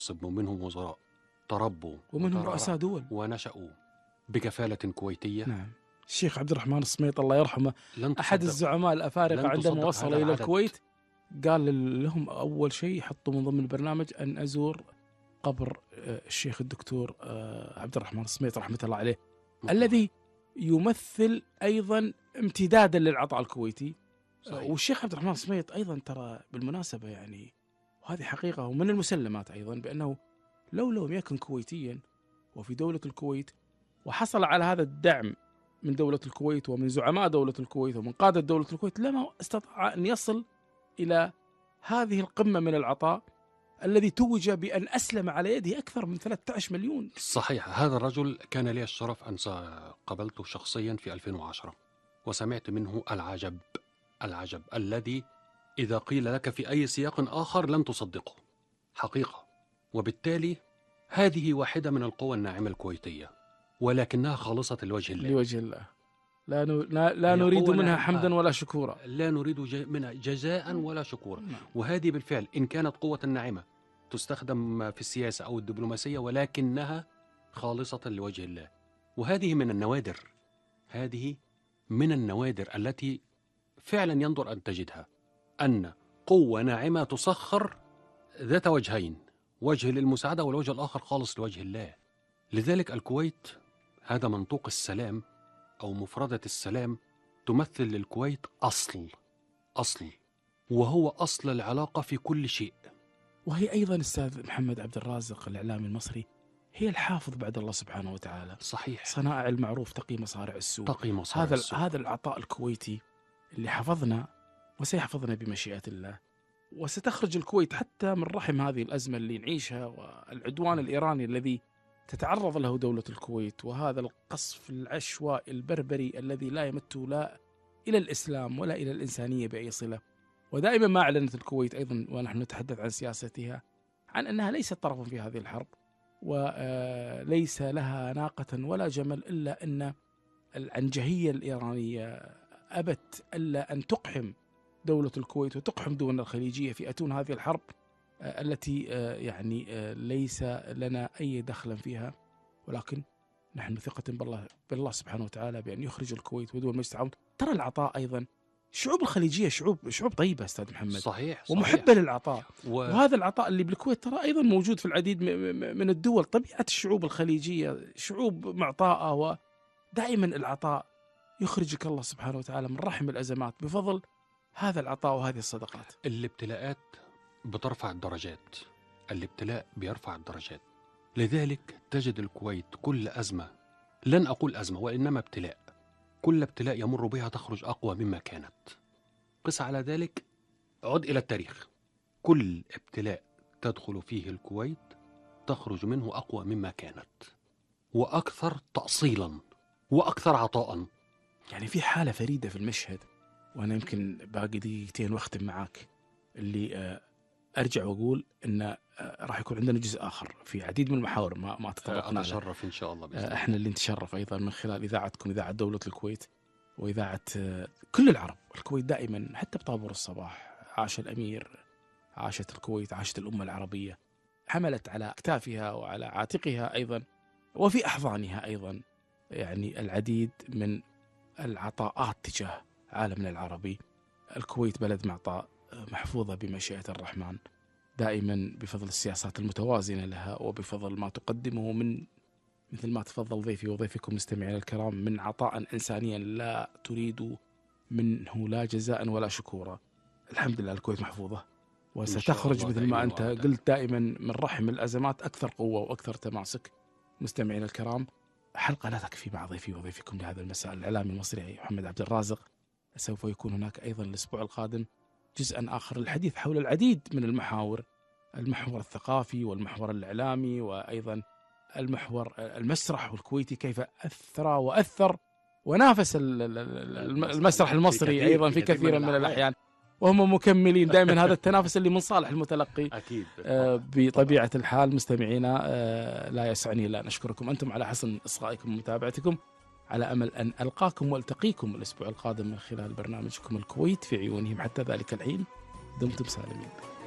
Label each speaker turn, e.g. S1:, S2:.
S1: ومنهم وزراء تربوا
S2: ومنهم رؤساء دول
S1: ونشأوا بكفالة كويتية.
S2: نعم. الشيخ عبد الرحمن السميط الله يرحمه أحد الزعماء الأفارقة عندما وصل إلى الكويت قال لهم أول شيء حطوا من ضمن البرنامج أن أزور قبر الشيخ الدكتور عبد الرحمن السميط رحمة الله عليه، الذي يمثل أيضا امتدادا للعطاء الكويتي. صحيح. والشيخ عبد الرحمن السميط أيضا ترى بالمناسبة يعني، وهذه حقيقة ومن المسلمات أيضا، بأنه لو لم يكن كويتيا وفي دولة الكويت وحصل على هذا الدعم من دولة الكويت ومن زعماء دولة الكويت ومن قادة دولة الكويت، لما استطاع أن يصل إلى هذه القمة من العطاء الذي توج بأن أسلم على يده أكثر من 13 مليون.
S1: صحيح. هذا الرجل كان لي الشرف أن قابلته شخصيا في 2010 وسمعت منه العجب الذي إذا قيل لك في أي سياق آخر لن تصدقه حقيقة. وبالتالي هذه واحدة من القوى الناعمة الكويتية، ولكنها خالصة لوجه الله.
S2: لوجه الله، لا نريد منها حمدا ولا شكورا،
S1: لا نريد منها جزاء ولا شكورا. وهذه بالفعل إن كانت قوة ناعمة تستخدم في السياسة أو الدبلوماسية، ولكنها خالصة لوجه الله. وهذه من النوادر التي فعلا ينظر أن تجدها، أن قوة ناعمة تسخر ذات وجهين، وجه للمساعدة والوجه الآخر خالص لوجه الله. لذلك الكويت هذا منطوق السلام أو مفردة السلام تمثل للكويت أصل، وهو أصل العلاقة في كل شيء.
S2: وهي أيضا أستاذ محمد عبد الرازق الإعلامي المصري هي الحافظ بعد الله سبحانه وتعالى.
S1: صحيح.
S2: صنائع المعروف تقي مصارع السوء. هذا العطاء الكويتي اللي حفظنا وسيحفظنا بمشيئة الله. وستخرج الكويت حتى من رحم هذه الأزمة اللي نعيشها والعدوان الإيراني الذي تتعرض له دولة الكويت، وهذا القصف العشوائي البربري الذي لا يمت لا إلى الإسلام ولا إلى الإنسانية بأي صلة. ودائما ما أعلنت الكويت أيضا ونحن نتحدث عن سياستها عن أنها ليست طرفا في هذه الحرب، وليس لها ناقة ولا جمل، إلا أن العنجهية الإيرانية أبت ألا أن تقحم دولة الكويت وتقحم دولنا الخليجية في أتون هذه الحرب التي يعني ليس لنا أي دخل فيها، ولكن نحن ثقة بالله سبحانه وتعالى بأن يخرج الكويت ودول مجلس التعاون. ترى العطاء أيضا الشعوب الخليجية شعوب طيبة أستاذ محمد.
S1: صحيح.
S2: ومحبة للعطاء. وهذا العطاء اللي بالكويت ترى أيضا موجود في العديد من الدول. طبيعة الشعوب الخليجية شعوب معطاءة، ودائما العطاء يخرجك الله سبحانه وتعالى من رحم الأزمات بفضل هذا العطاء وهذه الصدقات.
S1: الابتلاءات بترفع الدرجات، الابتلاء بيرفع الدرجات. لذلك تجد الكويت كل أزمة، لن أقول أزمة وإنما ابتلاء، كل ابتلاء يمر بها تخرج أقوى مما كانت. قس على ذلك، عد إلى التاريخ، كل ابتلاء تدخل فيه الكويت تخرج منه أقوى مما كانت، وأكثر تأصيلا وأكثر عطاء.
S2: يعني في حالة فريدة في المشهد، وأنا يمكن باقي دقيقتين واختم معاك، اللي أرجع وأقول إن راح يكون عندنا جزء آخر في عديد من المحاور ما تطرقنا له.
S1: أتشرف إن شاء الله بإذن الله.
S2: إحنا اللي نتشرف أيضا من خلال إذاعتكم، إذاعة دولة الكويت وإذاعة كل العرب. الكويت دائما حتى بطابور الصباح، عاش الأمير، عاشت الكويت، عاشت الأمة العربية، حملت على أكتافها وعلى عاتقها أيضا وفي أحضانها أيضا يعني العديد من العطاءات تجاه عالمنا العربي. الكويت بلد معطاء، محفوظة بمشيئة الرحمن، دائما بفضل السياسات المتوازنة لها وبفضل ما تقدمه من، مثل ما تفضل ضيفي وضيفكم مستمعين الكرام، من عطاء إنسانيا لا تريد منه لا جزاء ولا شكورا. الحمد لله الكويت محفوظة، وستخرج مثل ما أنت قلت دائما من رحم الأزمات أكثر قوة وأكثر تماسك. مستمعين الكرام، حلقة لا تكفي مع ضيفي وضيفكم لهذا المساء الإعلامي المصري محمد عبد الرازق. سوف يكون هناك أيضا الأسبوع القادم جزء آخر للحديث حول العديد من المحور الثقافي والمحور الإعلامي، وأيضا المحور المسرح والكويتي كيف أثر ونافس المسرح المصري أيضا في كثير من الأحيان، وهم مكملين دائما هذا التنافس اللي من صالح المتلقي.
S1: أكيد.
S2: بطبيعة الحال مستمعينا، لا يسعني إلا أن أشكركم أنتم على حسن إصغائكم ومتابعتكم، على أمل أن ألقاكم وألتقيكم الأسبوع القادم من خلال برنامجكم الكويت في عيونهم. حتى ذلك الحين دمتم سالمين.